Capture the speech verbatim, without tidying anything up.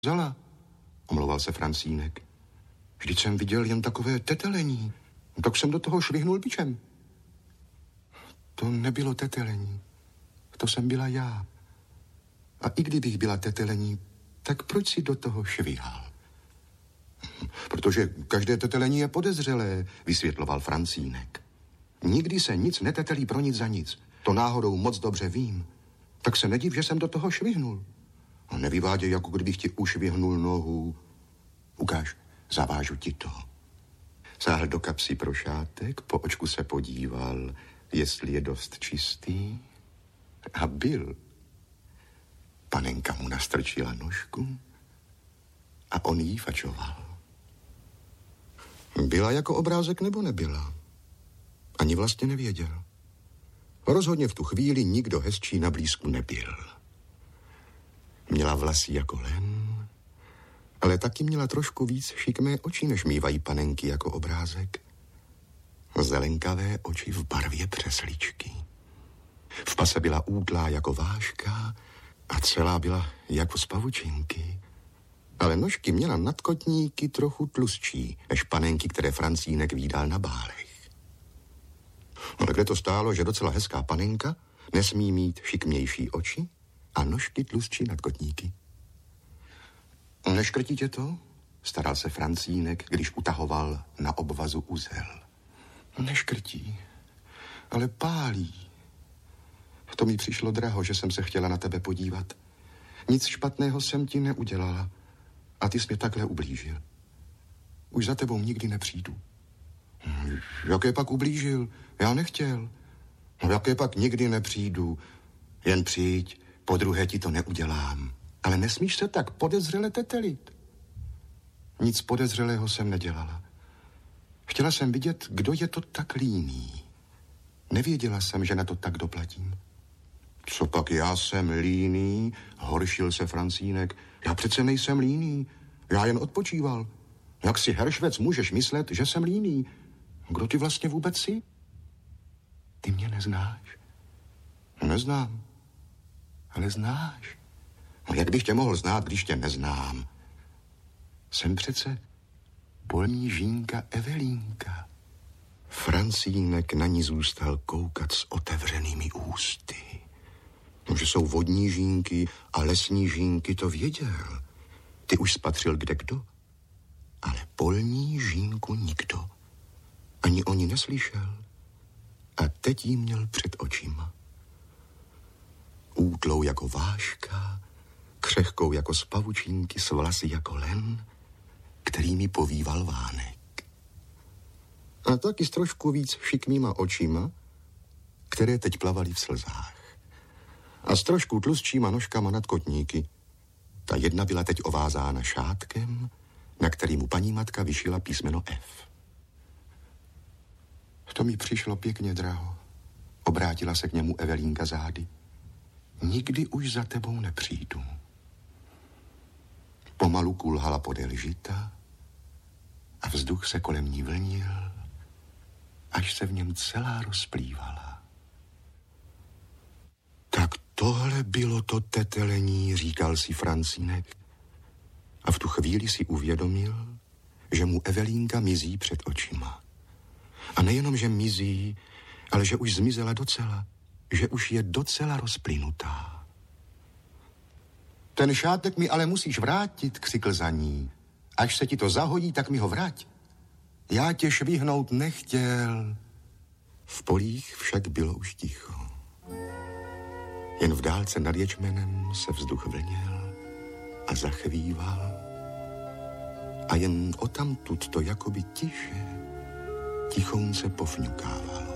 Zala, omlouval se Francínek. Vždyť jsem viděl jen takové tetelení. Tak jsem do toho švihnul bičem. To nebylo tetelení. To jsem byla já. A i kdybych byla tetelení, tak proč si do toho švihal? Protože každé tetelení je podezřelé, vysvětloval Francínek. Nikdy se nic netetelí pro nic za nic. To náhodou moc dobře vím. Tak se nediv, že jsem do toho švihnul. No, nevyváděj, jako kdybych ti ušvihnul nohu. Ukáž, zavážu ti to. Sáhl do kapsy pro šátek, po očku se podíval, jestli je dost čistý. A byl. Panenka mu nastrčila nožku a on jí fačoval. Byla jako obrázek nebo nebyla? Ani vlastně nevěděl. Rozhodně v tu chvíli nikdo hezčí na blízku nebyl. Měla vlasy jako len, ale taky měla trošku víc šikmé oči, než mývají panenky jako obrázek. Zelenkavé oči v barvě přesličky. V pase byla útlá jako vážka a celá byla jako z pavučinky. Ale nožky měla nad kotníky trochu tlustší, než panenky, které Francínek vídal na bálech. Ale kde to stálo, že docela hezká panenka nesmí mít šikmější oči a nožky tlustší nad kotníky? Neškrtí tě to? Staral se Francínek, když utahoval na obvazu uzel. Neškrtí, ale pálí. To mi přišlo draho, že jsem se chtěla na tebe podívat. Nic špatného jsem ti neudělala a ty jsi mě takhle ublížil. Už za tebou nikdy nepřijdu. Jaké pak ublížil? Já nechtěl. No jaké pak nikdy nepřijdu? Jen přijď, podruhé ti to neudělám. Ale nesmíš se tak podezřele tetelit. Nic podezřelého jsem nedělala. Chtěla jsem vidět, kdo je to tak líný. Nevěděla jsem, že na to tak doplatím. Co pak já jsem líný? Horšil se Francínek. Já přece nejsem líný. Já jen odpočíval. Jak si heršvec můžeš myslet, že jsem líný? Kdo ty vlastně vůbec jsi? Ty mě neznáš. Neznám. Ale znáš. No jak bych tě mohl znát, když tě neznám? Jsem přece polní žínka Evelínka. Francínek na ní zůstal koukat s otevřenými ústy. No, že jsou vodní žínky a lesní žínky, to věděl. Ty už spatřil kdekdo. Ale polní žínku nikdo. Ani o ní neslyšel. A teď jí měl před očima. Útlou jako vážka, křehkou jako z pavučínky, s vlasy jako len, který mi povýval vánek. A taky s trošku víc šikmýma očima, které teď plavaly v slzách. A s trošku tlustšíma nožkama nad kotníky. Ta jedna byla teď ovázána šátkem, na který mu paní matka vyšila písmeno F. To mi přišlo pěkně draho. Obrátila se k němu Evelínka zády. Nikdy už za tebou nepřijdu. Pomalu kulhala podél žita a vzduch se kolem ní vlnil, až se v něm celá rozplývala. Tak tohle bylo to tetelení, říkal si Francínek. A v tu chvíli si uvědomil, že mu Evelínka mizí před očima. A nejenom, že mizí, ale že už zmizela docela, že už je docela rozplynutá. Ten šátek mi ale musíš vrátit, křikl za ní. Až se ti to zahodí, tak mi ho vrať. Já tě švihnout nechtěl. V polích však bylo už ticho. Jen v dálce nad ječmenem se vzduch vlnil a zachvíval. A jen odtamtud to jakoby tiše, tichounce pofňukávalo.